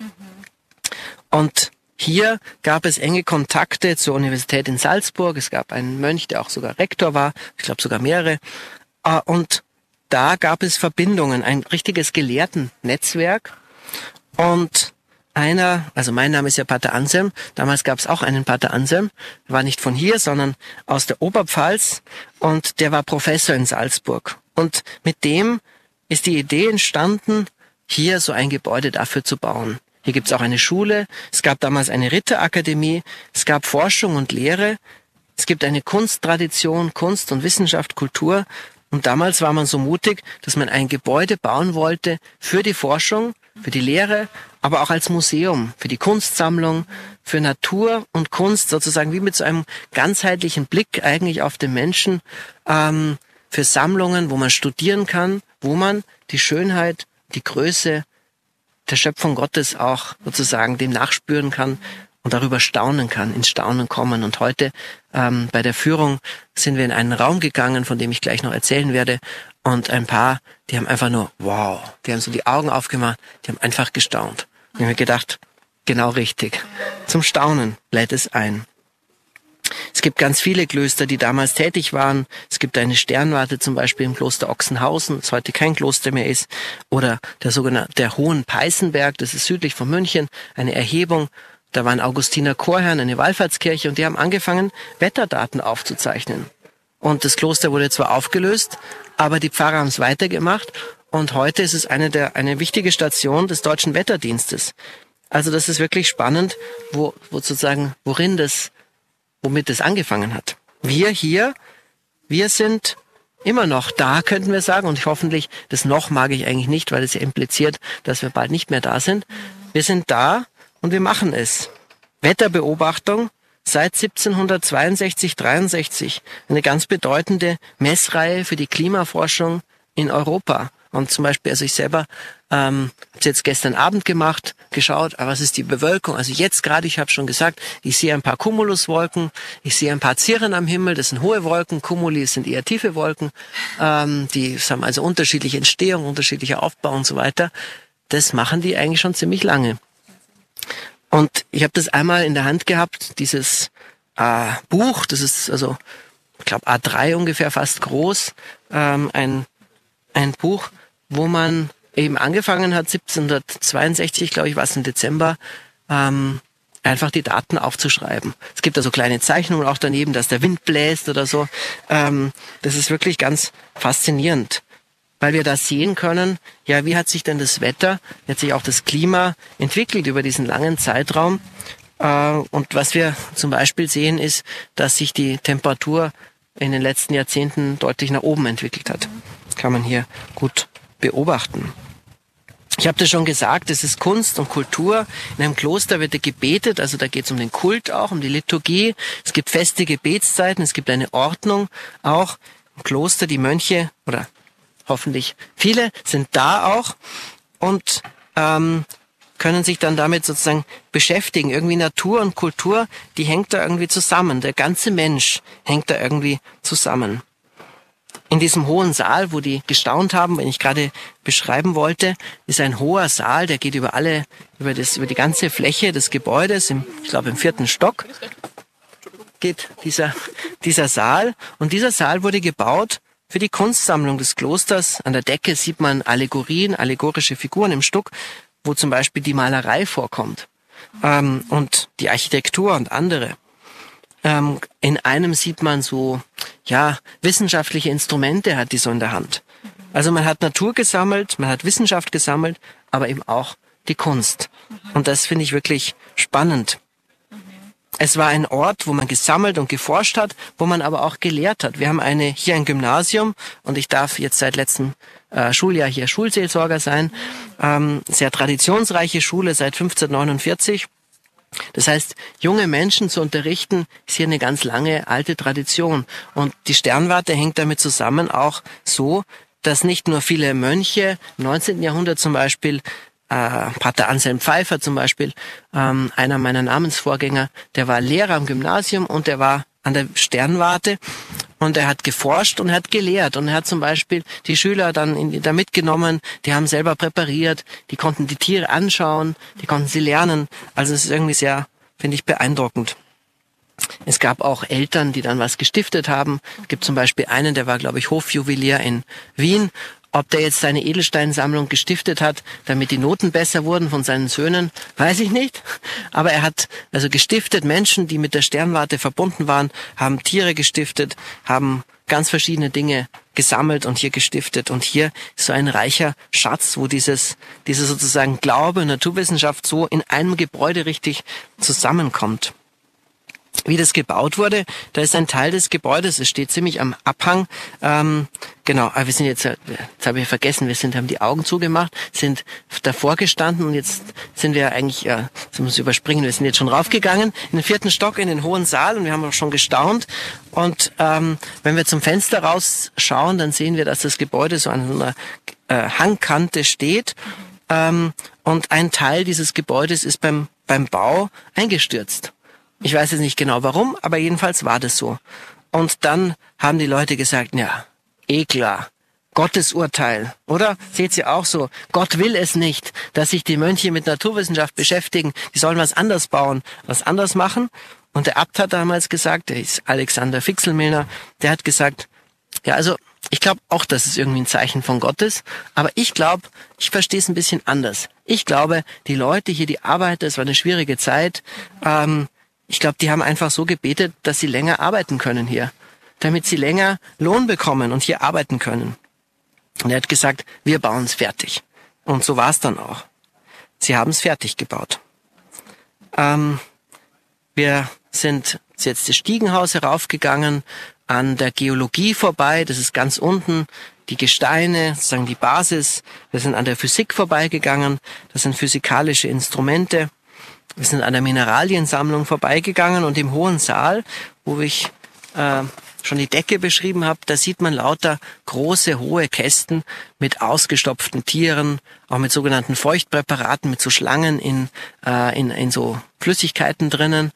Und hier gab es enge Kontakte zur Universität in Salzburg. Es gab einen Mönch, der auch sogar Rektor war, ich glaube sogar mehrere. Und da gab es Verbindungen, ein richtiges Gelehrtennetzwerk. Und also mein Name ist ja Pater Anselm, damals gab es auch einen Pater Anselm, der war nicht von hier, sondern aus der Oberpfalz, und der war Professor in Salzburg. Und mit dem ist die Idee entstanden, hier so ein Gebäude dafür zu bauen. Hier gibt's auch eine Schule, es gab damals eine Ritterakademie, es gab Forschung und Lehre, es gibt eine Kunsttradition, Kunst und Wissenschaft, Kultur. Und damals war man so mutig, dass man ein Gebäude bauen wollte für die Forschung, für die Lehre, aber auch als Museum, für die Kunstsammlung, für Natur und Kunst, sozusagen wie mit so einem ganzheitlichen Blick eigentlich auf den Menschen, für Sammlungen, wo man studieren kann, wo man die Schönheit, die Größe der Schöpfung Gottes auch sozusagen dem nachspüren kann und darüber staunen kann, ins Staunen kommen. Und heute bei der Führung sind wir in einen Raum gegangen, von dem ich gleich noch erzählen werde. Und ein paar, die haben einfach nur, wow, die haben so die Augen aufgemacht, die haben einfach gestaunt. Ich habe mir gedacht, genau richtig. Zum Staunen lädt es ein. Es gibt ganz viele Klöster, die damals tätig waren. Es gibt eine Sternwarte zum Beispiel im Kloster Ochsenhausen, das heute kein Kloster mehr ist. Oder der Hohen Peißenberg, das ist südlich von München, eine Erhebung. Da war ein Augustiner Chorherrn, eine Wallfahrtskirche, und die haben angefangen, Wetterdaten aufzuzeichnen. Und das Kloster wurde zwar aufgelöst, aber die Pfarrer haben es weitergemacht. Und heute ist es eine wichtige Station des Deutschen Wetterdienstes. Also das ist wirklich spannend, womit das angefangen hat. Wir sind immer noch da, könnten wir sagen. Und hoffentlich, das noch mag ich eigentlich nicht, weil es ja impliziert, dass wir bald nicht mehr da sind. Wir sind da und wir machen es. Wetterbeobachtung seit 1762, 63. Eine ganz bedeutende Messreihe für die Klimaforschung in Europa. Und zum Beispiel, also ich selber habe es jetzt gestern Abend gemacht, geschaut, was ist die Bewölkung. Also jetzt gerade, ich habe schon gesagt, ich sehe ein paar Cumuluswolken, ich sehe ein paar Cirren am Himmel, das sind hohe Wolken, Cumuli sind eher tiefe Wolken, die haben also unterschiedliche Entstehung, unterschiedlicher Aufbau und so weiter. Das machen die eigentlich schon ziemlich lange. Und ich habe das einmal in der Hand gehabt, dieses Buch, das ist also, ich glaube A3 ungefähr, fast groß, ein Buch, wo man eben angefangen hat, 1762, glaube ich, war es im Dezember, einfach die Daten aufzuschreiben. Es gibt also kleine Zeichnungen auch daneben, dass der Wind bläst oder so. Das ist wirklich ganz faszinierend, weil wir da sehen können, ja, wie hat sich denn das Wetter, wie hat sich auch das Klima entwickelt über diesen langen Zeitraum. Und was wir zum Beispiel sehen, ist, dass sich die Temperatur in den letzten Jahrzehnten deutlich nach oben entwickelt hat. Das kann man hier gut beobachten. Ich habe das schon gesagt, es ist Kunst und Kultur. In einem Kloster wird gebetet, also da geht es um den Kult auch, um die Liturgie. Es gibt feste Gebetszeiten, es gibt eine Ordnung auch im Kloster. Die Mönche, oder hoffentlich viele, sind da auch und können sich dann damit sozusagen beschäftigen. Irgendwie Natur und Kultur, die hängt da irgendwie zusammen. Der ganze Mensch hängt da irgendwie zusammen. In diesem hohen Saal, wo die gestaunt haben, wenn ich gerade beschreiben wollte, ist ein hoher Saal, der geht über die ganze Fläche des Gebäudes, ich glaube im 4. Stock geht dieser Saal. Und dieser Saal wurde gebaut für die Kunstsammlung des Klosters. An der Decke sieht man Allegorien, allegorische Figuren im Stuck, wo zum Beispiel die Malerei vorkommt und die Architektur und andere. In einem sieht man so, ja, wissenschaftliche Instrumente hat die so in der Hand. Also man hat Natur gesammelt, man hat Wissenschaft gesammelt, aber eben auch die Kunst. Und das finde ich wirklich spannend. Es war ein Ort, wo man gesammelt und geforscht hat, wo man aber auch gelehrt hat. Wir haben hier ein Gymnasium und ich darf jetzt seit letztem Schuljahr hier Schulseelsorger sein. Sehr traditionsreiche Schule seit 1549. Das heißt, junge Menschen zu unterrichten, ist hier eine ganz lange alte Tradition. Und die Sternwarte hängt damit zusammen auch so, dass nicht nur viele Mönche im 19. Jahrhundert zum Beispiel, Pater Anselm Pfeiffer zum Beispiel, einer meiner Namensvorgänger, der war Lehrer am Gymnasium und der war an der Sternwarte und er hat geforscht und er hat gelehrt und er hat zum Beispiel die Schüler dann da mitgenommen, die haben selber präpariert, die konnten die Tiere anschauen, die konnten sie lernen. Also es ist irgendwie sehr, finde ich, beeindruckend. Es gab auch Eltern, die dann was gestiftet haben. Es gibt zum Beispiel einen, der war, glaube ich, Hofjuwelier in Wien. Ob der jetzt seine Edelsteinsammlung gestiftet hat, damit die Noten besser wurden von seinen Söhnen, weiß ich nicht. Aber er hat also gestiftet, Menschen, die mit der Sternwarte verbunden waren, haben Tiere gestiftet, haben ganz verschiedene Dinge gesammelt und hier gestiftet. Und hier ist so ein reicher Schatz, wo dieser sozusagen Glaube und Naturwissenschaft so in einem Gebäude richtig zusammenkommt. Wie das gebaut wurde, da ist ein Teil des Gebäudes, es steht ziemlich am Abhang. Genau, aber wir sind jetzt habe ich vergessen, haben die Augen zugemacht, sind davor gestanden und jetzt sind wir eigentlich, das muss ich überspringen, wir sind jetzt schon raufgegangen, in den 4. Stock, in den hohen Saal und wir haben auch schon gestaunt. Und wenn wir zum Fenster rausschauen, dann sehen wir, dass das Gebäude so an so einer Hangkante steht. Und ein Teil dieses Gebäudes ist beim Bau eingestürzt. Ich weiß jetzt nicht genau warum, aber jedenfalls war das so. Und dann haben die Leute gesagt, ja, klar, Gottes Urteil, oder? Seht ihr auch so? Gott will es nicht, dass sich die Mönche mit Naturwissenschaft beschäftigen. Die sollen was anders bauen, was anders machen. Und der Abt hat damals gesagt, der ist Alexander Fixelmillner, der hat gesagt, ja, also ich glaube auch, dass es irgendwie ein Zeichen von Gott ist, aber ich glaube, ich verstehe es ein bisschen anders. Ich glaube, die Leute hier, die Arbeiter, es war eine schwierige Zeit, ich glaube, die haben einfach so gebetet, dass sie länger arbeiten können hier, damit sie länger Lohn bekommen und hier arbeiten können. Und er hat gesagt, wir bauen es fertig. Und so war es dann auch. Sie haben es fertig gebaut. Wir sind jetzt das Stiegenhaus heraufgegangen, an der Geologie vorbei, das ist ganz unten, die Gesteine, sozusagen die Basis. Wir sind an der Physik vorbeigegangen, das sind physikalische Instrumente. Wir sind an der Mineraliensammlung vorbeigegangen und im hohen Saal, wo ich schon die Decke beschrieben habe, da sieht man lauter große, hohe Kästen mit ausgestopften Tieren, auch mit sogenannten Feuchtpräparaten, mit so Schlangen in so Flüssigkeiten drinnen.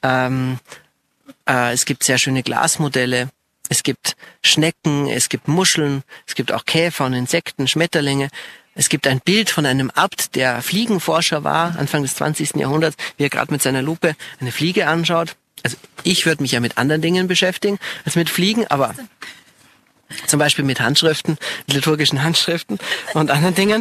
Es gibt sehr schöne Glasmodelle. Es gibt Schnecken, es gibt Muscheln, es gibt auch Käfer und Insekten, Schmetterlinge. Es gibt ein Bild von einem Abt, der Fliegenforscher war, Anfang des 20. Jahrhunderts, wie er gerade mit seiner Lupe eine Fliege anschaut. Also ich würde mich ja mit anderen Dingen beschäftigen als mit Fliegen, aber zum Beispiel mit Handschriften, liturgischen Handschriften und anderen Dingen.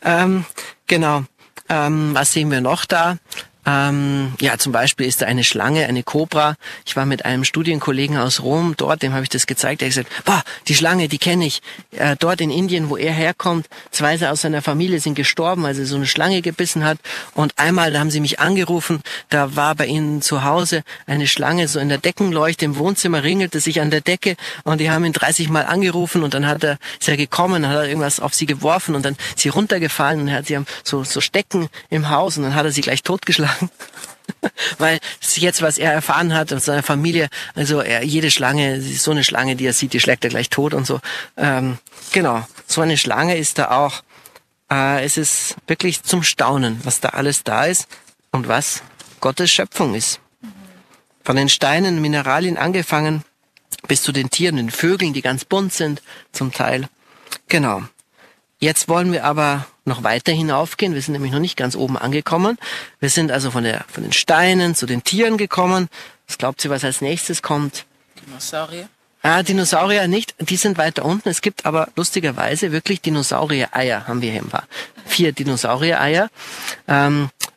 Was sehen wir noch da? Ja, zum Beispiel ist da eine Schlange, eine Kobra. Ich war mit einem Studienkollegen aus Rom dort, dem habe ich das gezeigt. Er hat gesagt, boah, die Schlange, die kenne ich. Dort in Indien, wo er herkommt, 2 aus seiner Familie sind gestorben, weil sie so eine Schlange gebissen hat. Und einmal, da haben sie mich angerufen, da war bei ihnen zu Hause eine Schlange so in der Deckenleuchte im Wohnzimmer, ringelte sich an der Decke und die haben ihn 30 Mal angerufen und dann ist er gekommen, hat er irgendwas auf sie geworfen und dann ist sie runtergefallen und sie haben so Stecken im Haus und dann hat er sie gleich totgeschlagen. Weil jetzt, was er erfahren hat aus seiner Familie, also jede Schlange, so eine Schlange, die er sieht, die schlägt er gleich tot und so. Genau, so eine Schlange ist da auch. Es ist wirklich zum Staunen, was da alles da ist und was Gottes Schöpfung ist. Von den Steinen, Mineralien angefangen, bis zu den Tieren, den Vögeln, die ganz bunt sind, zum Teil. Genau. Jetzt wollen wir aber noch weiter hinaufgehen. Wir sind nämlich noch nicht ganz oben angekommen. Wir sind also von den Steinen zu den Tieren gekommen. Was glaubt ihr, was als nächstes kommt? Dinosaurier? Dinosaurier nicht. Die sind weiter unten. Es gibt aber lustigerweise wirklich Dinosaurier-Eier, haben wir hier ein paar. 4 Dinosaurier-Eier.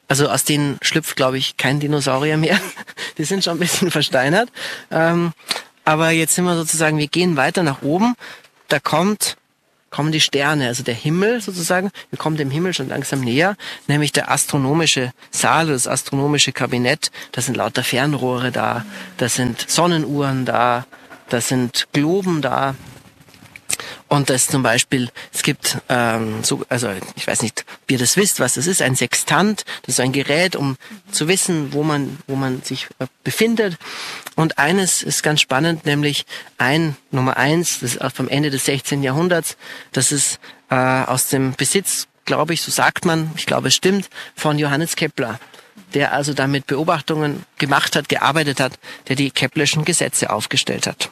Also aus denen schlüpft, glaube ich, kein Dinosaurier mehr. Die sind schon ein bisschen versteinert. Aber jetzt sind wir sozusagen, wir gehen weiter nach oben. Da kommen die Sterne, also der Himmel sozusagen. Wir kommen dem Himmel schon langsam näher, nämlich der astronomische Saal, das astronomische Kabinett. Da sind lauter Fernrohre da, da sind Sonnenuhren da, da sind Globen da. Und das zum Beispiel, es gibt, also ich weiß nicht, ob ihr das wisst, was das ist, ein Sextant, das ist ein Gerät, um zu wissen, wo man sich befindet. Und eines ist ganz spannend, nämlich Nummer 1, das ist vom Ende des 16. Jahrhunderts, das ist aus dem Besitz, glaube ich, so sagt man, ich glaube es stimmt, von Johannes Kepler, der also damit Beobachtungen gemacht hat, gearbeitet hat, der die Keplerschen Gesetze aufgestellt hat.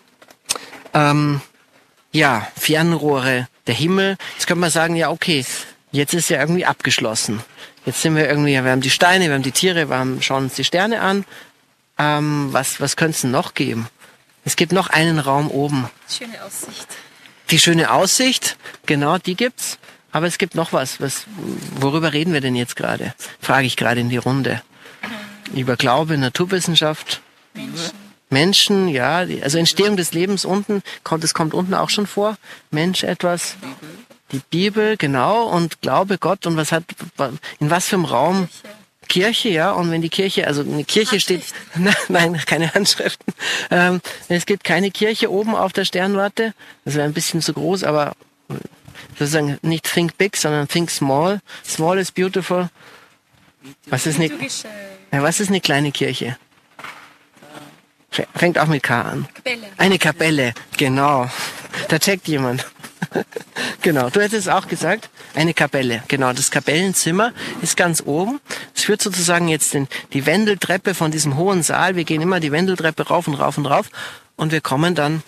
Ja, Fernrohre, der Himmel. Jetzt könnte man sagen, ja okay, jetzt ist ja irgendwie abgeschlossen. Jetzt sind wir irgendwie, wir haben die Steine, wir haben die Tiere, schauen uns die Sterne an. Was könnte es denn noch geben? Es gibt noch einen Raum oben. Schöne Aussicht. Die schöne Aussicht, genau, die gibt's. Aber es gibt noch worüber reden wir denn jetzt gerade? Frage ich gerade in die Runde. Über Glaube, Naturwissenschaft. Menschen, ja, also Entstehung des Lebens das kommt unten auch schon vor. Mensch etwas, die Bibel, genau, und Glaube, Gott und in was für einem Raum? Kirche, ja, und wenn die Kirche, also eine Kirche steht, nein, keine Handschriften. Es gibt keine Kirche oben auf der Sternwarte, das wäre ein bisschen zu groß, aber sozusagen nicht think big, sondern think small. Small is beautiful. Was ist eine kleine Kirche? Fängt auch mit K an. Kapelle. Eine Kapelle, genau. Da checkt jemand. Genau, du hättest es auch gesagt. Eine Kapelle, genau. Das Kapellenzimmer ist ganz oben. Es führt sozusagen jetzt die Wendeltreppe von diesem hohen Saal. Wir gehen immer die Wendeltreppe rauf und rauf und rauf. Und wir kommen dann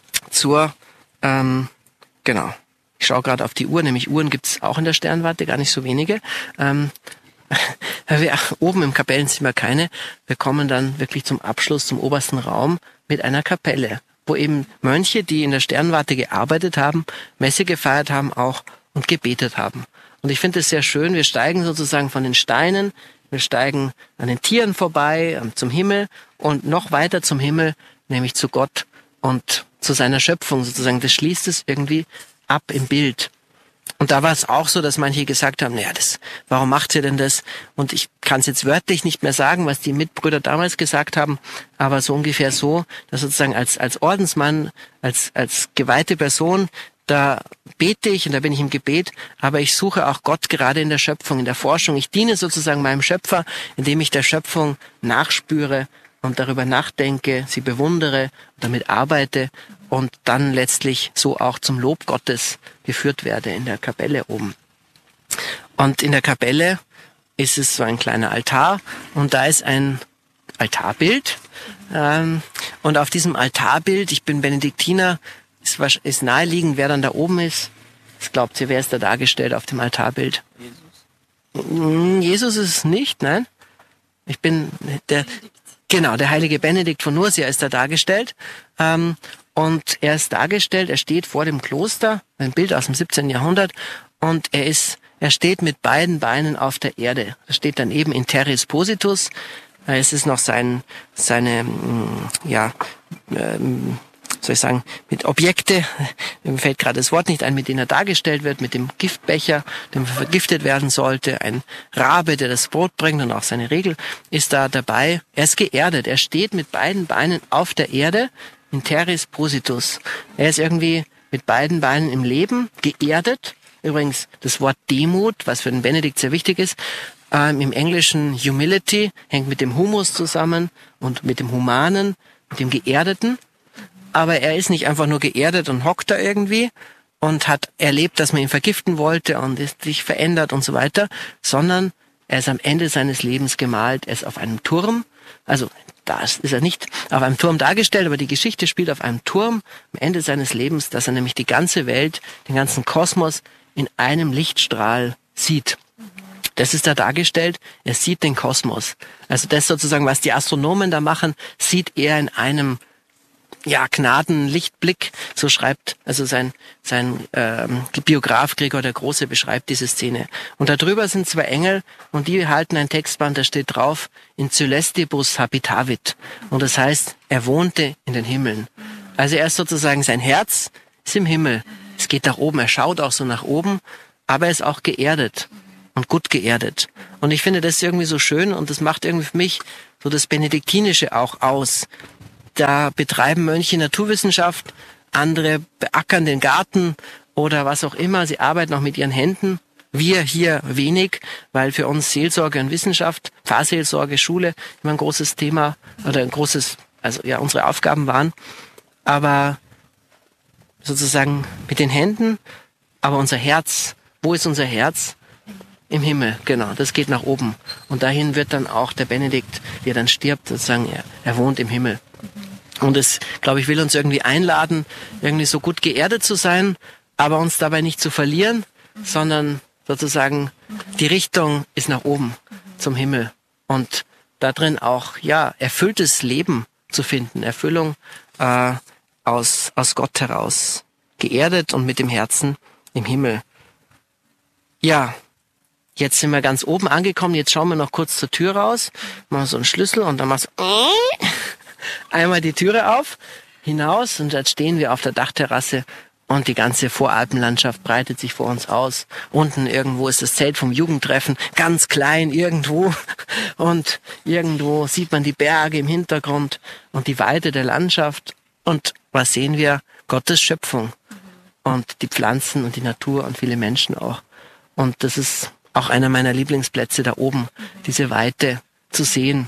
genau. Ich schaue gerade auf die Uhr, nämlich Uhren gibt's auch in der Sternwarte, gar nicht so wenige. Oben im Kapellenzimmer keine. Wir kommen dann wirklich zum Abschluss, zum obersten Raum mit einer Kapelle, wo eben Mönche, die in der Sternwarte gearbeitet haben, Messe gefeiert haben auch und gebetet haben. Und ich finde es sehr schön, wir steigen sozusagen von den Steinen, wir steigen an den Tieren vorbei, zum Himmel und noch weiter zum Himmel, nämlich zu Gott und zu seiner Schöpfung sozusagen. Das schließt es irgendwie ab im Bild. Und da war es auch so, dass manche gesagt haben, naja, warum macht ihr denn das? Und ich kann es jetzt wörtlich nicht mehr sagen, was die Mitbrüder damals gesagt haben, aber so ungefähr so, dass sozusagen als Ordensmann, als geweihte Person, da bete ich und da bin ich im Gebet, aber ich suche auch Gott gerade in der Schöpfung, in der Forschung. Ich diene sozusagen meinem Schöpfer, indem ich der Schöpfung nachspüre und darüber nachdenke, sie bewundere, damit arbeite und dann letztlich so auch zum Lob Gottes geführt werde in der Kapelle oben. Und in der Kapelle ist es so ein kleiner Altar und da ist ein Altarbild. Und auf diesem Altarbild, ich bin Benediktiner, ist naheliegend, wer dann da oben ist. Was glaubt ihr, wer ist da dargestellt auf dem Altarbild? Jesus ist es nicht, nein. Ich bin der heilige Benedikt von Nursia ist da dargestellt. Und er ist dargestellt, er steht vor dem Kloster, ein Bild aus dem 17. Jahrhundert, und er steht mit beiden Beinen auf der Erde. Das steht dann eben in terris positus. Es ist noch mit Objekte, mir fällt gerade das Wort nicht ein, mit denen er dargestellt wird, mit dem Giftbecher, dem vergiftet werden sollte, ein Rabe, der das Brot bringt und auch seine Regel ist da dabei. Er ist geerdet, er steht mit beiden Beinen auf der Erde, in terris positus. Er ist irgendwie mit beiden Beinen im Leben, geerdet. Übrigens das Wort Demut, was für den Benedikt sehr wichtig ist, im Englischen Humility, hängt mit dem Humus zusammen und mit dem Humanen, mit dem Geerdeten. Aber er ist nicht einfach nur geerdet und hockt da irgendwie und hat erlebt, dass man ihn vergiften wollte und ist sich verändert und so weiter, sondern er ist am Ende seines Lebens gemalt, er ist auf einem Turm, also da ist er nicht auf einem Turm dargestellt, aber die Geschichte spielt auf einem Turm am Ende seines Lebens, dass er nämlich die ganze Welt, den ganzen Kosmos in einem Lichtstrahl sieht. Das ist da dargestellt, er sieht den Kosmos. Also das sozusagen, was die Astronomen da machen, sieht er in einem Gnadenlichtblick, so schreibt, also sein Biograf Gregor der Große beschreibt diese Szene. Und darüber sind 2 Engel und die halten ein Textband, da steht drauf, in Coelestibus habitavit. Und das heißt, er wohnte in den Himmeln. Also er ist sozusagen, sein Herz ist im Himmel. Es geht nach oben, er schaut auch so nach oben, aber er ist auch geerdet und gut geerdet. Und ich finde das irgendwie so schön und das macht irgendwie für mich so das Benediktinische auch aus. Da betreiben Mönche Naturwissenschaft, andere beackern den Garten oder was auch immer. Sie arbeiten auch mit ihren Händen. Wir hier wenig, weil für uns Seelsorge und Wissenschaft, Pfarrseelsorge, Schule immer ein großes Thema oder unsere Aufgaben waren. Aber sozusagen mit den Händen, aber unser Herz, wo ist unser Herz? Im Himmel, genau, das geht nach oben. Und dahin wird dann auch der Benedikt, der dann stirbt, sozusagen, er wohnt im Himmel. Und es, glaube ich, will uns irgendwie einladen, irgendwie so gut geerdet zu sein, aber uns dabei nicht zu verlieren, sondern sozusagen die Richtung ist nach oben zum Himmel. Und da drin auch, erfülltes Leben zu finden, Erfüllung aus Gott heraus, geerdet und mit dem Herzen im Himmel. Ja, jetzt sind wir ganz oben angekommen, jetzt schauen wir noch kurz zur Tür raus, machen so einen Schlüssel und dann machst du einmal die Türe auf, hinaus und jetzt stehen wir auf der Dachterrasse und die ganze Voralpenlandschaft breitet sich vor uns aus. Unten irgendwo ist das Zelt vom Jugendtreffen, ganz klein irgendwo und irgendwo sieht man die Berge im Hintergrund und die Weite der Landschaft und was sehen wir? Gottes Schöpfung und die Pflanzen und die Natur und viele Menschen auch. Und das ist auch einer meiner Lieblingsplätze da oben, diese Weite zu sehen.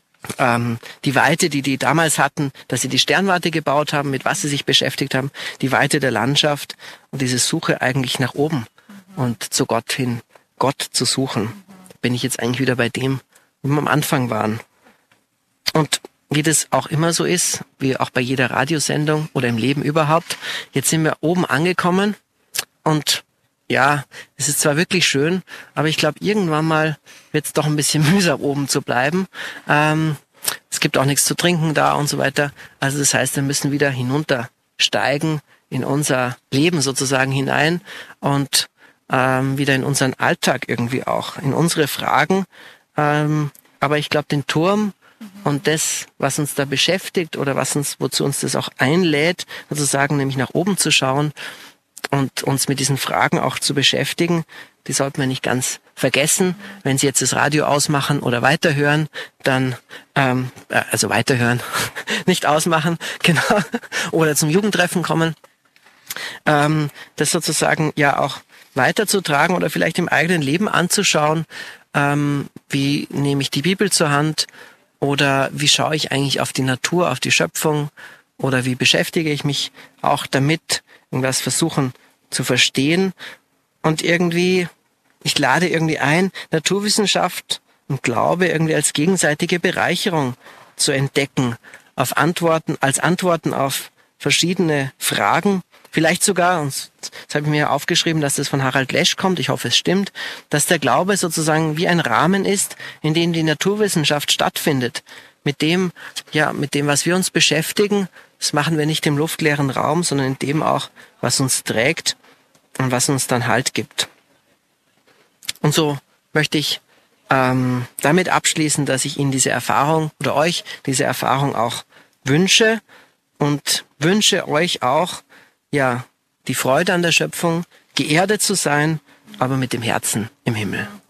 Die Weite, die damals hatten, dass sie die Sternwarte gebaut haben, mit was sie sich beschäftigt haben, die Weite der Landschaft und diese Suche eigentlich nach oben und zu Gott hin, Gott zu suchen. Bin ich jetzt eigentlich wieder bei dem, wo wir am Anfang waren. Und wie das auch immer so ist, wie auch bei jeder Radiosendung oder im Leben überhaupt, jetzt sind wir oben angekommen und ja, es ist zwar wirklich schön, aber ich glaube, irgendwann mal wird es doch ein bisschen mühsam, oben zu bleiben. Es gibt auch nichts zu trinken da und so weiter. Also das heißt, wir müssen wieder hinuntersteigen in unser Leben sozusagen hinein und wieder in unseren Alltag irgendwie auch, in unsere Fragen. Aber ich glaube, den Turm und das, was uns da beschäftigt oder wozu uns das auch einlädt, sozusagen nämlich nach oben zu schauen, und uns mit diesen Fragen auch zu beschäftigen, die sollten wir nicht ganz vergessen. Wenn Sie jetzt das Radio ausmachen oder weiterhören, dann, also weiterhören, nicht ausmachen, genau, oder zum Jugendtreffen kommen, das sozusagen ja auch weiterzutragen oder vielleicht im eigenen Leben anzuschauen, wie nehme ich die Bibel zur Hand oder wie schaue ich eigentlich auf die Natur, auf die Schöpfung oder wie beschäftige ich mich auch damit, irgendwas versuchen zu verstehen und irgendwie, ich lade irgendwie ein, Naturwissenschaft und Glaube irgendwie als gegenseitige Bereicherung zu entdecken, als Antworten auf verschiedene Fragen, vielleicht sogar, und das habe ich mir aufgeschrieben, dass das von Harald Lesch kommt, ich hoffe es stimmt, dass der Glaube sozusagen wie ein Rahmen ist, in dem die Naturwissenschaft stattfindet, mit dem, was wir uns beschäftigen. Das machen wir nicht im luftleeren Raum, sondern in dem auch, was uns trägt und was uns dann Halt gibt. Und so möchte ich damit abschließen, dass ich Ihnen diese Erfahrung oder euch diese Erfahrung auch wünsche und wünsche euch auch, die Freude an der Schöpfung, geerdet zu sein, aber mit dem Herzen im Himmel.